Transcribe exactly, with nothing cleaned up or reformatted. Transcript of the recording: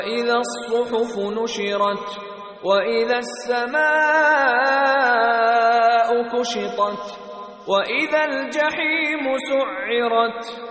إذا الصحف نشرت وإذا السماء كشطت وإذا الجحيم سعرت